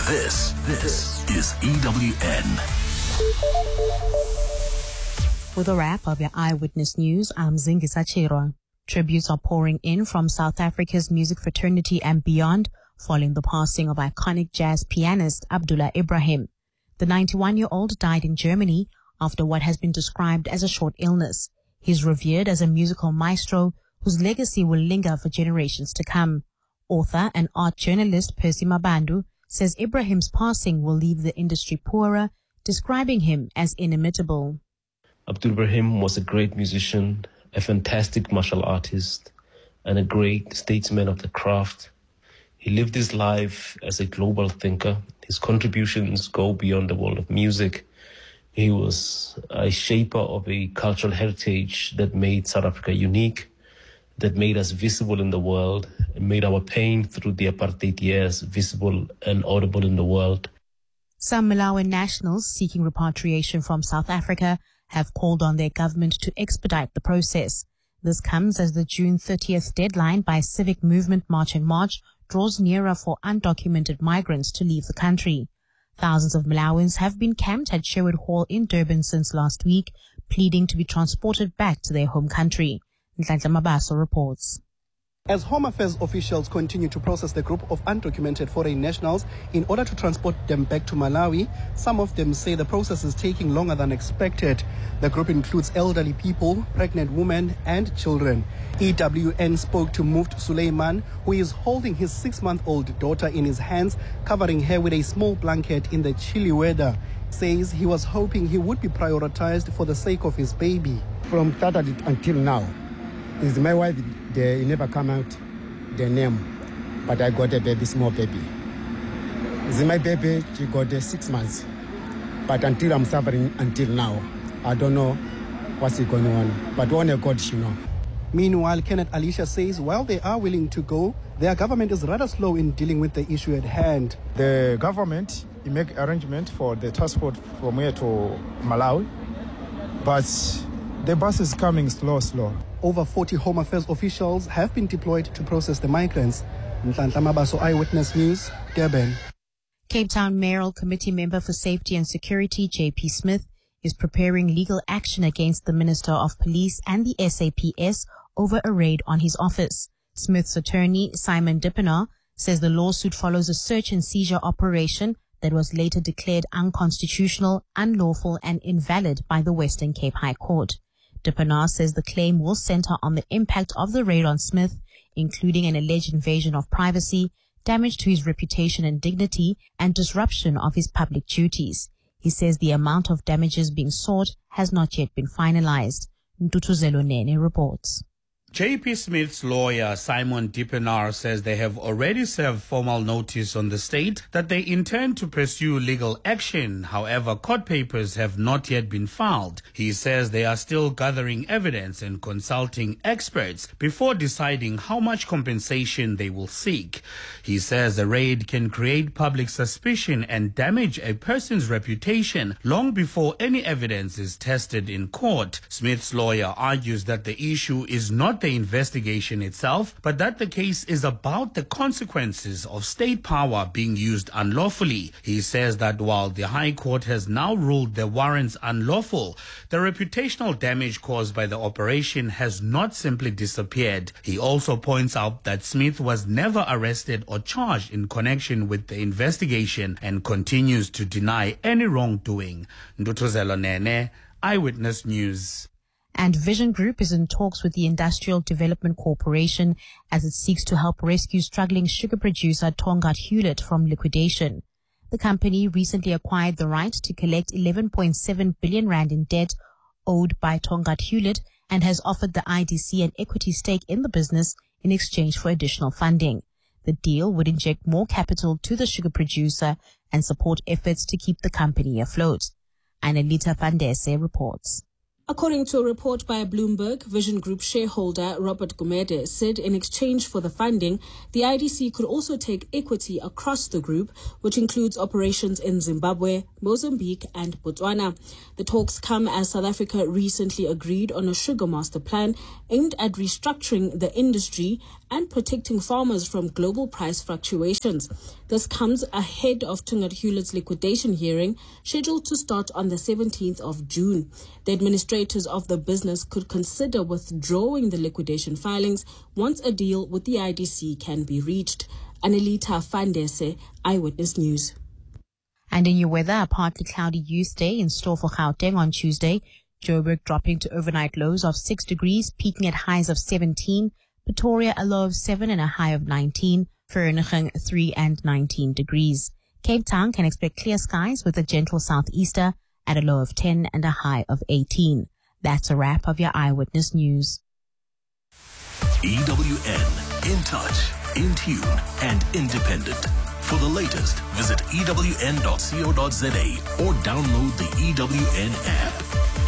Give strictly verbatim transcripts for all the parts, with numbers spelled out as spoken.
This, this is E W N. With a wrap of your Eyewitness News, I'm Zingisa Chirwa. Tributes are pouring in from South Africa's music fraternity and beyond, following the passing of iconic jazz pianist Abdullah Ibrahim. The ninety-one-year-old died in Germany after what has been described as a short illness. He's revered as a musical maestro whose legacy will linger for generations to come. Author and art journalist Percy Mabandu says Ibrahim's passing will leave the industry poorer, describing him as inimitable. Abdul Ibrahim was a great musician, a fantastic martial artist, and a great statesman of the craft. He lived his life as a global thinker. His contributions go beyond the world of music. He was a shaper of a cultural heritage that made South Africa unique, that made us visible in the world, and made our pain through the apartheid years visible and audible in the world. Some Malawian nationals seeking repatriation from South Africa have called on their government to expedite the process. This comes as the June thirtieth deadline by Civic Movement March and March draws nearer for undocumented migrants to leave the country. Thousands of Malawians have been camped at Sherwood Hall in Durban since last week, pleading to be transported back to their home country. Nhlanhla Mabaso reports. As Home Affairs officials continue to process the group of undocumented foreign nationals in order to transport them back to Malawi, some of them say the process is taking longer than expected. The group includes elderly people, pregnant women, and children. E W N spoke to Muft Suleiman, who is holding his six-month-old daughter in his hands, covering her with a small blanket in the chilly weather. Says he was hoping he would be prioritized for the sake of his baby. From Saturday until now, is my wife, they never come out the name, but I got a baby, small baby. Is my baby, she got uh, six months. But until I'm suffering until now, I don't know what's going on. But only God she know. Meanwhile, Kenneth Alicia says while they are willing to go, their government is rather slow in dealing with the issue at hand. The government make arrangement for the transport from here to Malawi, but the bus is coming slow, slow. Over forty Home Affairs officials have been deployed to process the migrants. Nhlanhla Mabaso, Eyewitness News, Durban. Cape Town Mayoral Committee member for Safety and Security, J P Smith, is preparing legal action against the Minister of Police and the S A P S over a raid on his office. Smith's attorney, Simon Dippenaar, says the lawsuit follows a search and seizure operation that was later declared unconstitutional, unlawful, and invalid by the Western Cape High Court. Dippenaar says the claim will center on the impact of the raid on Smith, including an alleged invasion of privacy, damage to his reputation and dignity, and disruption of his public duties. He says the amount of damages being sought has not yet been finalized. Ntutuzelo Nene reports. J P Smith's lawyer, Simon Dippenaar, says they have already served formal notice on the state that they intend to pursue legal action. However, court papers have not yet been filed. He says they are still gathering evidence and consulting experts before deciding how much compensation they will seek. He says the raid can create public suspicion and damage a person's reputation long before any evidence is tested in court. Smith's lawyer argues that the issue is not the investigation itself, but that the case is about the consequences of state power being used unlawfully. He says that while the High Court has now ruled the warrants unlawful, the reputational damage caused by the operation has not simply disappeared. He also points out that Smith was never arrested or charged in connection with the investigation and continues to deny any wrongdoing. Ntutuzelo Nene, Eyewitness News. And Vision Group is in talks with the Industrial Development Corporation as it seeks to help rescue struggling sugar producer Tongaat Hulett from liquidation. The company recently acquired the right to collect eleven point seven billion rand in debt owed by Tongaat Hulett and has offered the I D C an equity stake in the business in exchange for additional funding. The deal would inject more capital to the sugar producer and support efforts to keep the company afloat. Annalita Vandese reports. According to a report by Bloomberg, Vision Group shareholder Robert Gumede said in exchange for the funding, the I D C could also take equity across the group, which includes operations in Zimbabwe, Mozambique and Botswana. The talks come as South Africa recently agreed on a sugar master plan aimed at restructuring the industry and protecting farmers from global price fluctuations. This comes ahead of Tungat Hewlett's liquidation hearing, scheduled to start on the seventeenth of June. The administrators of the business could consider withdrawing the liquidation filings once a deal with the I D C can be reached. Anelita Fandese, Eyewitness News. And in your weather, a partly cloudy youth day in store for Gauteng on Tuesday. Joburg dropping to overnight lows of six degrees, peaking at highs of seventeen. Pretoria a low of seven and a high of nineteen. Vereeniging three and nineteen degrees. Cape Town can expect clear skies with a gentle southeaster at a low of ten and a high of eighteen. That's a wrap of your Eyewitness News. E W N, in touch, in tune, and independent. For the latest, visit E W N dot co dot za or download the E W N app.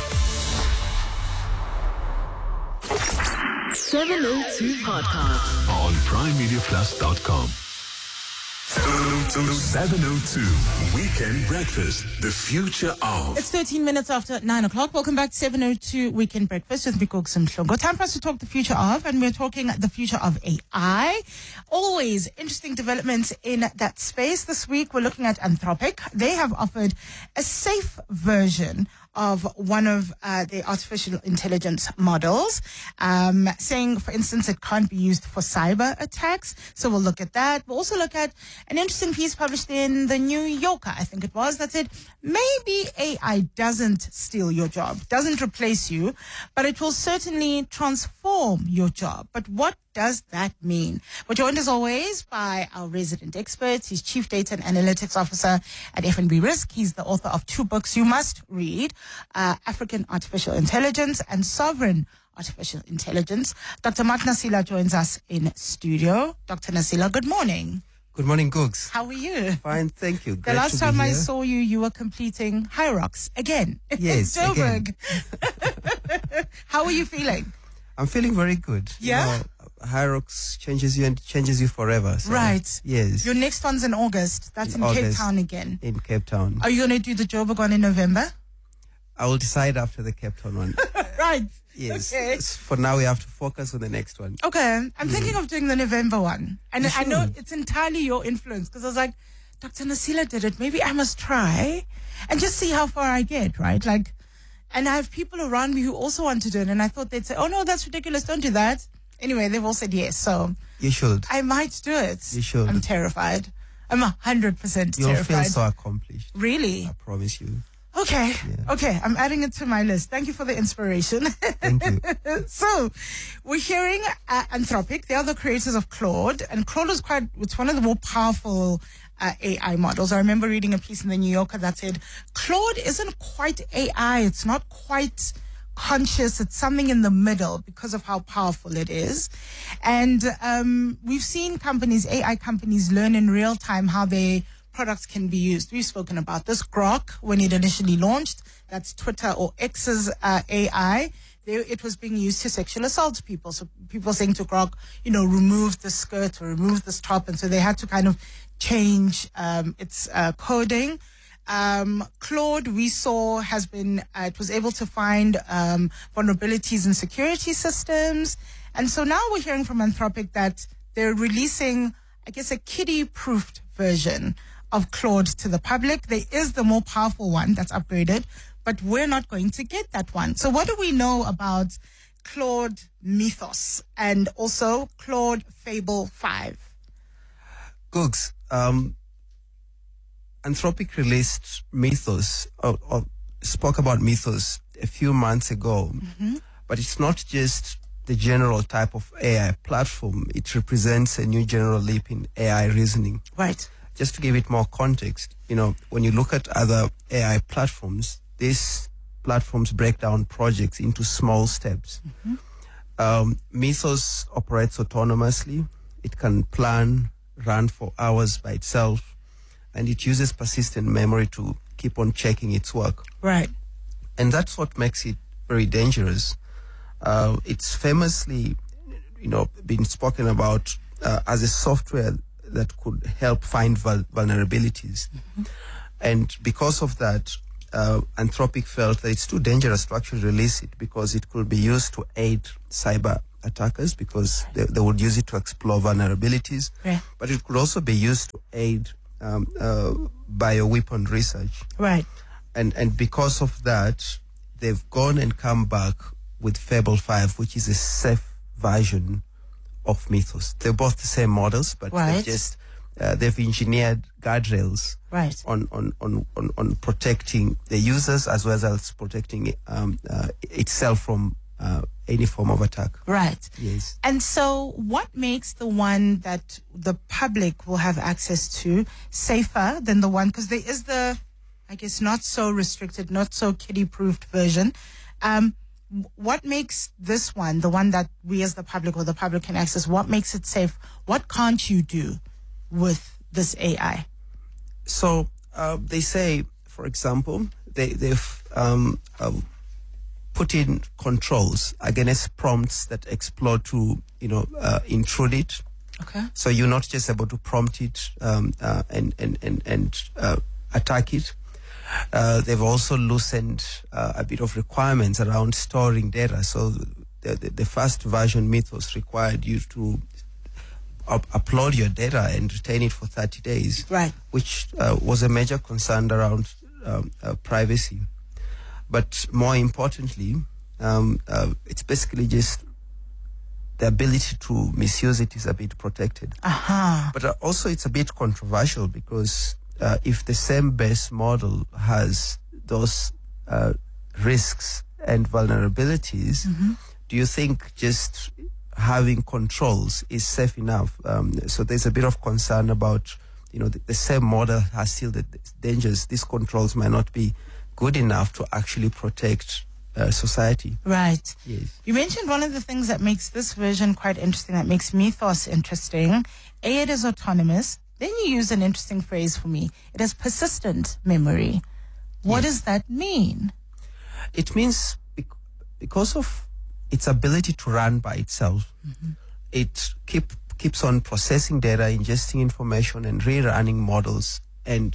seven oh two Podcast On prime media plus dot com. seven oh two Weekend Breakfast, the future of. It's thirteen minutes after nine o'clock. Welcome back to seven oh two Weekend Breakfast with Mikoks and Mhlongo. Time for us to talk the future of, and we're talking the future of A I. Always interesting developments in that space. This week we're looking at Anthropic. They have offered a safe version of one of uh, the artificial intelligence models, um, saying, for instance, it can't be used for cyber attacks. So we'll look at that. We'll also look at an interesting piece published in the New Yorker, I think it was, that said, maybe A I doesn't steal your job, doesn't replace you, but it will certainly transform your job. But what does that mean? We're joined as always by our resident expert. He's Chief Data and Analytics Officer at F N B Risk. He's the author of two books you must read, uh, African Artificial Intelligence and Sovereign Artificial Intelligence. Doctor Mark Nasila joins us in studio. Doctor Nasila, good morning. Good morning, Googs. How are you? Fine, thank you. The Great last to time be I here. saw you, you were completing High Rocks again. Yes, in Joburg. again. How are you feeling? I'm feeling very good. Yeah? You know, High Rocks changes you and changes you forever. So, Right. Yes. Your next one's in August. That's in, In Cape August. Town again. In Cape Town. Are you going to do the Joburg one in November? I will decide after the Cape Town one. Right. Yes. Okay. For now, we have to focus on the next one. Okay. I'm Mm. thinking of doing the November one. And You I know should. it's entirely your influence because I was like, Doctor Nasila did it. Maybe I must try and just see how far I get, right? Like, and I have people around me who also want to do it. And I thought they'd say, oh, no, that's ridiculous. Don't do that. Anyway, they've all said yes. So You should. I might do it. You should. I'm terrified. I'm one hundred percent You'll terrified. feel so accomplished. Really? I promise you. Okay. Okay. I'm adding it to my list. Thank you for the inspiration. Thank you. So, we're hearing uh, Anthropic. They are the creators of Claude, and Claude is quite, it's one of the more powerful uh, A I models. I remember reading a piece in the New Yorker that said, Claude isn't quite A I. It's not quite conscious. It's something in the middle because of how powerful it is. And um, we've seen companies, A I companies, learn in real time how they products can be used. We've spoken about this. Grok, when it initially launched, that's Twitter or X's uh, A I, they, it was being used to sexual assault people. So people saying to Grok, you know, remove the skirt or remove this top. And so they had to kind of change um, its uh, coding. Um, Claude, we saw, has been, uh, it was able to find um, vulnerabilities in security systems. And so now we're hearing from Anthropic that they're releasing, I guess, a kiddie-proofed version of Claude to the public. There is the more powerful one that's upgraded, but we're not going to get that one. So what do we know about Claude Mythos and also Claude Fable five? Googs, um, Anthropic released Mythos, or, or spoke about Mythos a few months ago, Mm-hmm. but it's not just the general type of A I platform. It represents a new general leap in A I reasoning. Right. Just to give it more context, you know, when you look at other A I platforms, these platforms break down projects into small steps. Mm-hmm. Um, Mythos operates autonomously. It can plan, run for hours by itself, and it uses persistent memory to keep on checking its work. Right. And that's what makes it very dangerous. Uh, it's famously, you know, been spoken about uh, as a software that could help find vul- vulnerabilities. Mm-hmm. And because of that, uh, Anthropic felt that it's too dangerous to actually release it because it could be used to aid cyber attackers because they, they would use it to explore vulnerabilities. Right. But it could also be used to aid um, uh, bioweapon research. Right. And and because of that, they've gone and come back with Fable five, which is a safe version of Mythos. They're both the same models, but right. they've just uh, they've engineered guardrails right. on, on, on, on, on protecting the users as well as protecting um, uh, itself from uh, any form of attack. Right. Yes. And so what makes the one that the public will have access to safer than the one, because there is the, I guess, not so restricted, not so kiddie-proofed version. Um, what makes this one, the one that we as the public or the public can access, what makes it safe? What can't you do with this A I? So uh, they say, for example, they, they've um, uh, put in controls against prompts that explore to, you know, uh, intrude it. Okay. So you're not just able to prompt it um, uh, and and and and uh, attack it. Uh, they've also loosened uh, a bit of requirements around storing data. So the, the, the first version Mythos required you to up- upload your data and retain it for thirty days, right? Which uh, was a major concern around um, uh, privacy. But more importantly, um, uh, it's basically just the ability to misuse it is a bit protected. Uh-huh. But uh, also it's a bit controversial because Uh, if the same base model has those uh, risks and vulnerabilities, mm-hmm. do you think just having controls is safe enough? Um, so there's a bit of concern about, you know, the, the same model has still the dangers. These controls might not be good enough to actually protect uh, society. Right. Yes. You mentioned one of the things that makes this version quite interesting, that makes Mythos interesting. A, it is autonomous. Then you use an interesting phrase for me. It has persistent memory. What yes. does that mean? It means bec- because of its ability to run by itself, mm-hmm. it keep, keeps on processing data, ingesting information, and rerunning models, and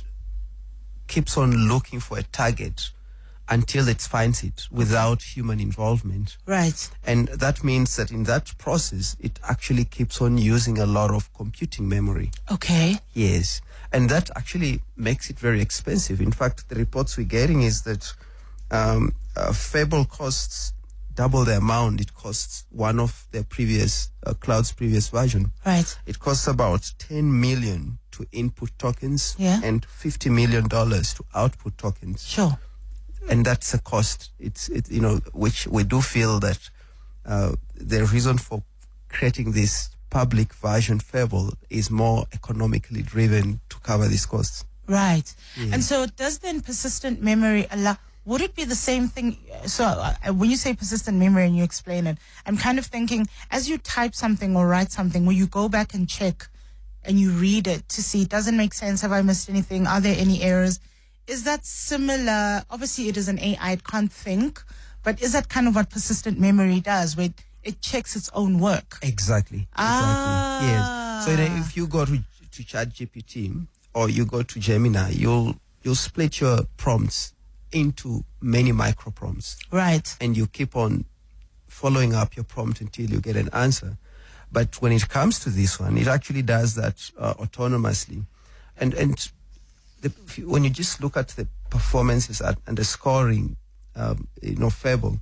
keeps on looking for a target until it finds it without human involvement. Right. And that means that in that process, it actually keeps on using a lot of computing memory. Okay. Yes. And that actually makes it very expensive. In fact, the reports we're getting is that um, uh, Fable costs double the amount it costs one of the previous, uh, Cloud's previous version. Right. It costs about ten million to input tokens yeah. and fifty million dollars to output tokens. Sure. And that's a cost. It's, it, you know, which we do feel that uh, the reason for creating this public version Fable is more economically driven to cover these costs. Right. Yeah. And so does then persistent memory allow, would it be the same thing? So uh, when you say persistent memory and you explain it, I'm kind of thinking as you type something or write something, will you go back and check and you read it to see, does it make sense? Have I missed anything? Are there any errors? Is that similar? Obviously, it is an A I, it can't think, but is that kind of what persistent memory does, where it, it checks its own work? Exactly. Ah. Exactly. Yes. So you know, if you go to, to ChatGPT or you go to Gemini, you'll you'll split your prompts into many micro prompts. Right. And you keep on following up your prompt until you get an answer. But when it comes to this one, it actually does that uh, autonomously, and and. The, when you just look at the performances at, and the scoring, um, you know, Fable,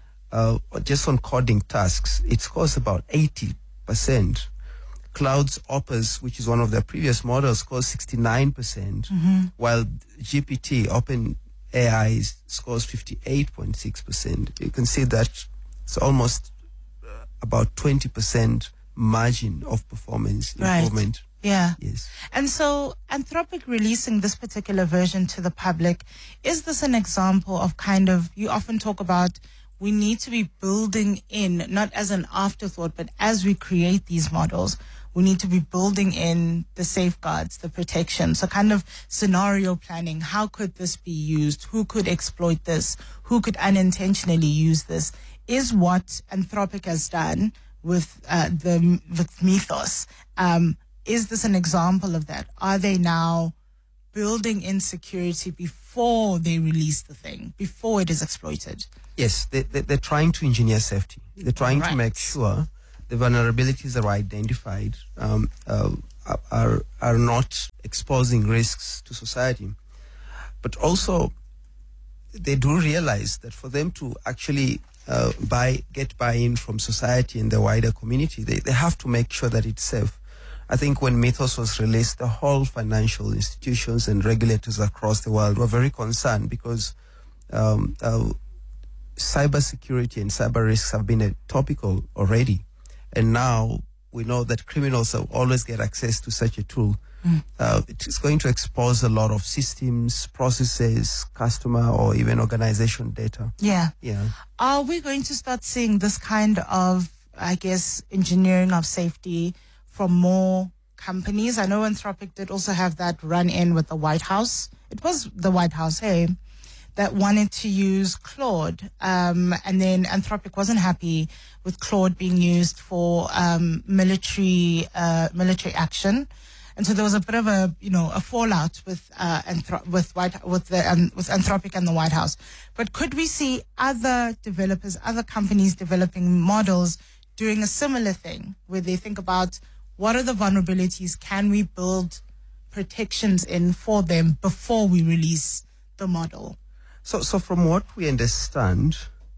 uh, just on coding tasks, it scores about eighty percent. Cloud's Opus, which is one of their previous models, scores sixty-nine percent, mm-hmm. while G P T, OpenAI, scores fifty-eight point six percent. You can see that it's almost uh, about twenty percent margin of performance right. improvement. Yeah. Yes. And so Anthropic releasing this particular version to the public, is this an example of kind of, you often talk about we need to be building in, not as an afterthought, but as we create these models, we need to be building in the safeguards, the protection. So kind of scenario planning. How could this be used? Who could exploit this? Who could unintentionally use this? Is what Anthropic has done with uh, the with Mythos. Um, is this an example of that? Are they now building in security before they release the thing, before it is exploited? Yes, they, they, they're trying to engineer safety. They're trying Right. to make sure the vulnerabilities that are identified um, uh, are are not exposing risks to society. But also, they do realize that for them to actually uh, buy get buy-in from society and the wider community, they, they have to make sure that it's safe. I think when Mythos was released, the whole financial institutions and regulators across the world were very concerned because um, uh, cybersecurity and cyber risks have been a topical already. And now we know that criminals will always get access to such a tool. Mm. Uh, it is going to expose a lot of systems, processes, customer, or even organization data. Yeah. Yeah. Are we going to start seeing this kind of, I guess, engineering of safety from more companies? I know Anthropic did also have that run-in with the White House. It was the White House, hey, that wanted to use Claude. Um, and then Anthropic wasn't happy with Claude being used for um, military uh, military action. And so there was a bit of a, you know, a fallout with uh, Anthro- with White with the um, with Anthropic and the White House. But could we see other developers, other companies developing models doing a similar thing, where they think about what are the vulnerabilities? Can we build protections in for them before we release the model? So, so from what we understand,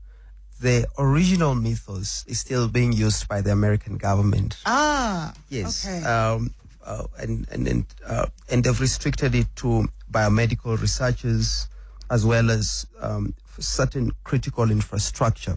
the original Mythos is still being used by the American government. Ah, yes. okay. Um, uh, and and and, uh, and they've restricted it to biomedical researchers as well as um, certain critical infrastructure.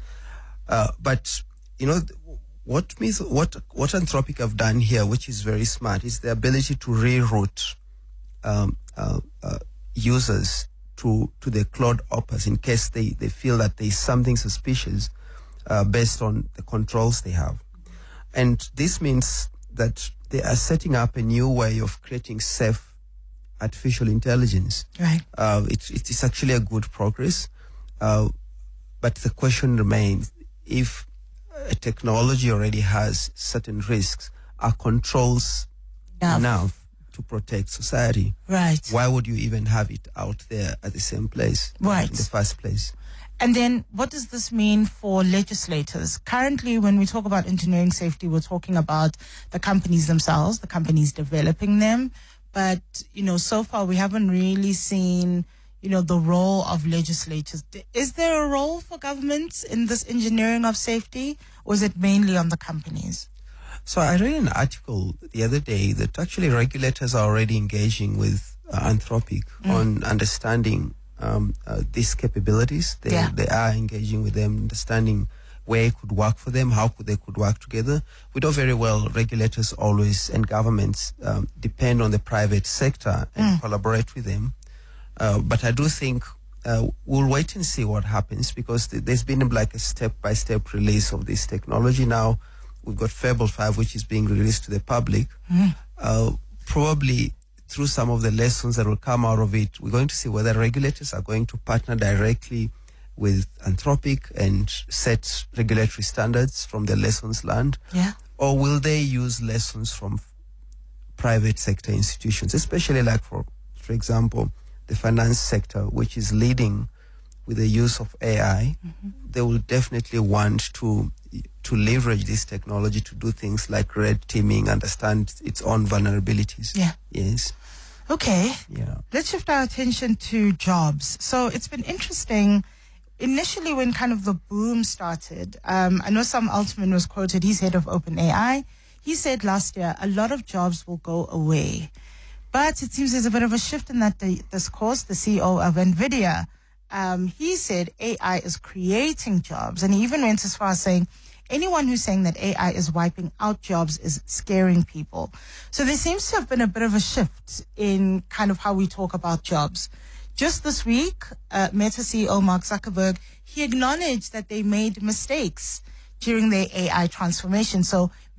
Uh, but you know what Myth- what what Anthropic have done here, which is very smart, is the ability to reroute um, uh, uh, users to to the Claude Opus in case they, they feel that there is something suspicious uh, based on the controls they have. And this means that they are setting up a new way of creating safe artificial intelligence. Right. Uh, it, it is actually a good progress. Uh, but the question remains, if a technology already has certain risks, are controls Enough. enough to protect society? Right. Why would you even have it out there at the same place Right. in the first place? And then what does this mean for legislators? Currently, when we talk about engineering safety, we're talking about the companies themselves, the companies developing them. But, you know, so far we haven't really seen, you know, the role of legislators. Is there a role for governments in this engineering of safety, or is it mainly on the companies? So I read an article the other day that actually regulators are already engaging with uh, Anthropic mm. on understanding um, uh, these capabilities. They, yeah. they are engaging with them, understanding where it could work for them, how could they could work together. We know very well regulators always and governments um, depend on the private sector and mm. collaborate with them. Uh, but I do think uh, we'll wait and see what happens, because th- there's been like a step-by-step release of this technology. Now we've got Fable five, which is being released to the public. Mm. Uh, probably through some of the lessons that will come out of it, we're going to see whether regulators are going to partner directly with Anthropic and set regulatory standards from the lessons learned. Yeah. Or will they use lessons from f- private sector institutions, especially like, for, for example, the finance sector, which is leading with the use of A I. Mm-hmm. They will definitely want to to leverage this technology to do things like red teaming, understand its own vulnerabilities. Yeah. Yes. Okay. Yeah. Let's shift our attention to jobs. So it's been interesting. Initially, when kind of the boom started, um, I know Sam Altman was quoted, he's head of OpenAI. He said last year, a lot of jobs will go away. But it seems there's a bit of a shift in that di- discourse. The C E O of NVIDIA, um, he said A I is creating jobs. And he even went as far as saying, anyone who's saying that A I is wiping out jobs is scaring people. So there seems to have been a bit of a shift in kind of how we talk about jobs. Just this week, uh, Meta C E O Mark Zuckerberg, he acknowledged that they made mistakes during their A I transformation. So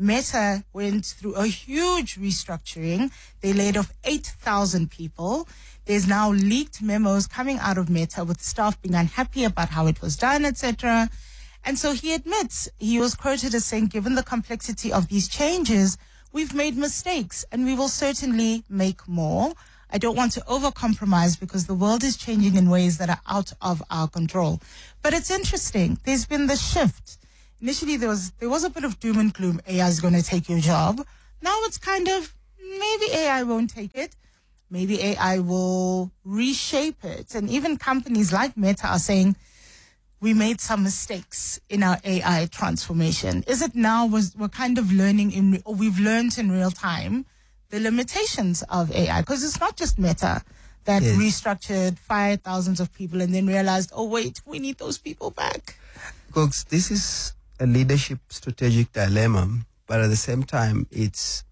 Meta went through a huge restructuring. They laid off eight thousand people. There's now leaked memos coming out of Meta with staff being unhappy about how it was done, et cetera. And so he admits, he was quoted as saying, given the complexity of these changes, we've made mistakes and we will certainly make more. I don't want to overcompromise because the world is changing in ways that are out of our control. But it's interesting. There's been the shift. Initially, there was there was a bit of doom and gloom. A I is going to take your job. Now it's kind of, maybe A I won't take it. Maybe A I will reshape it. And even companies like Meta are saying, we made some mistakes in our A I transformation. Is it now was we're kind of learning in, or we've learned in real time the limitations of A I? Because it's not just Meta that yes. restructured, fired thousands of people and then realized, oh wait, we need those people back. Gogs, this is a leadership strategic dilemma, but at the same time, it's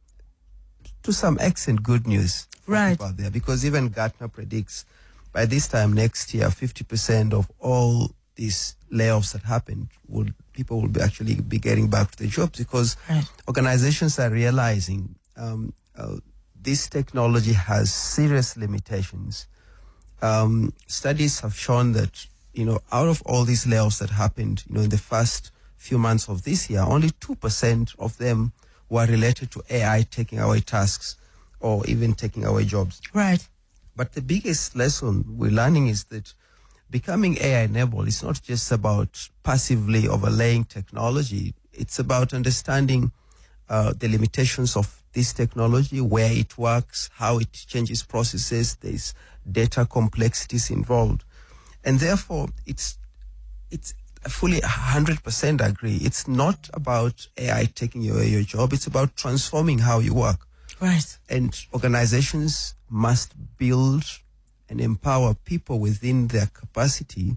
to some extent good news for right. people out there, because even Gartner predicts by this time next year, fifty percent of all these layoffs that happened, will people will be actually be getting back to their jobs, because right. organizations are realizing um, uh, this technology has serious limitations. Um, studies have shown that, you know, out of all these layoffs that happened, you know, in the first few months of this year, only two percent of them were related to A I taking away tasks or even taking away jobs. Right. But the biggest lesson we're learning is that becoming A I enabled is not just about passively overlaying technology. It's about understanding uh, the limitations of this technology, where it works, how it changes processes. There's data complexities involved. And therefore, it's, it's I fully one hundred percent agree. It's not about A I taking away your job. It's about transforming how you work. Right. And organizations must build and empower people within their capacity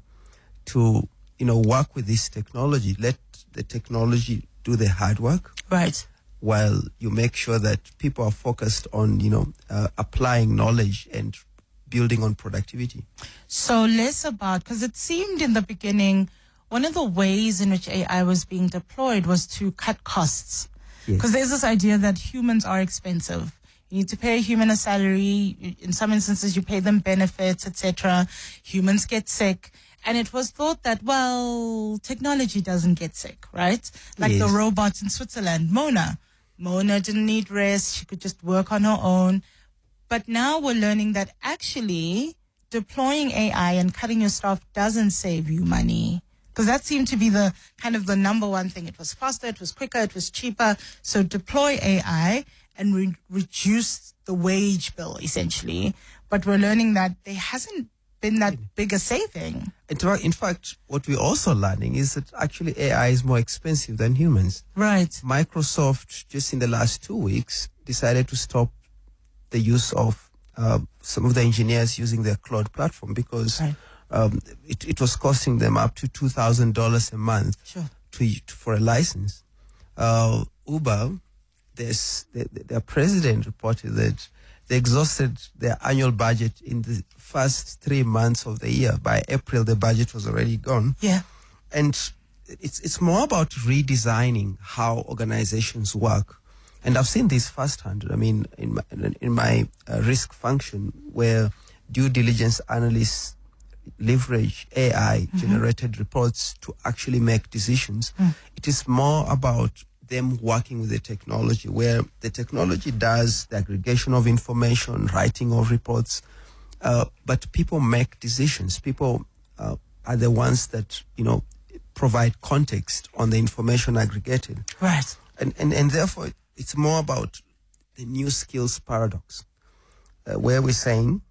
to, you know, work with this technology. Let the technology do the hard work. Right. While you make sure that people are focused on, you know, uh, applying knowledge and building on productivity. So less about, because it seemed in the beginning, one of the ways in which A I was being deployed was to cut costs. Because yes. there's this idea that humans are expensive. You need to pay a human a salary. In some instances, you pay them benefits, et cetera. Humans get sick. And it was thought that, well, technology doesn't get sick, right? Like yes. the robots in Switzerland, Mona. Mona didn't need rest. She could just work on her own. But now we're learning that actually deploying A I and cutting your staff doesn't save you money. Because that seemed to be the kind of the number one thing. It was faster, it was quicker, it was cheaper. So deploy A I and re- reduce the wage bill, essentially. But we're learning that there hasn't been that big a saving. In fact, what we're also learning is that actually A I is more expensive than humans. Right. Microsoft, just in the last two weeks, decided to stop the use of uh, some of the engineers using their cloud platform because right. um, it, it was costing them up to two thousand dollars a month sure. to, to for a license. Uh, Uber, there's, the, their president reported that they exhausted their annual budget in the first three months of the year. By April, the budget was already gone. Yeah. And it's it's more about redesigning how organizations work. And I've seen this firsthand. I mean, in my, in my uh, risk function, where due diligence analysts leverage A I-generated mm-hmm. reports to actually make decisions, mm. it is more about them working with the technology, where the technology does the aggregation of information, writing of reports, uh, but people make decisions. People uh, are the ones that, you know, provide context on the information aggregated. Right. And, and, and therefore, it's more about the new skills paradox, uh, where we're saying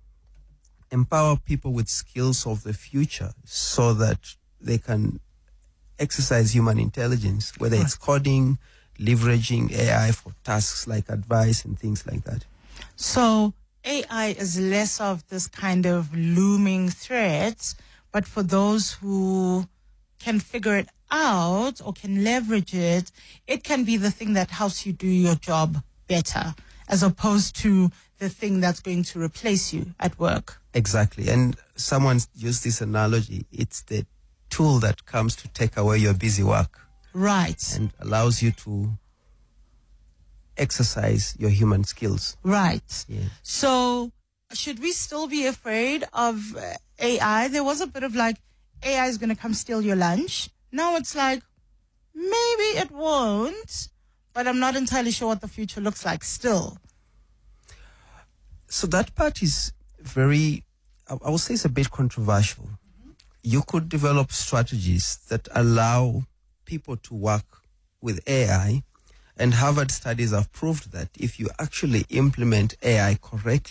empower people with skills of the future so that they can exercise human intelligence, whether right. it's coding, leveraging A I for tasks like advice and things like that. So A I is less of this kind of looming threat, but for those who can figure it out or can leverage it, it can be the thing that helps you do your job better, as opposed to the thing that's going to replace you at work. Exactly. And someone used this analogy. It's the tool that comes to take away your busy work. Right. And allows you to exercise your human skills. Right. Yeah. So should we still be afraid of uh, A I? There was a bit of like, A I is going to come steal your lunch. Now it's like, maybe it won't, but I'm not entirely sure what the future looks like still. So that part is very, I I would say it's a bit controversial. Mm-hmm. You could develop strategies that allow people to work with A I, and Harvard studies have proved that if you actually implement A I correctly,